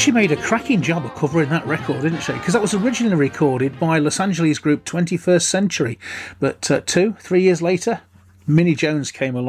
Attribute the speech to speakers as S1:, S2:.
S1: she made a cracking job of covering that record, didn't she? Because that was originally recorded by Los Angeles group 21st Century. But 3 years later, Minnie Jones came along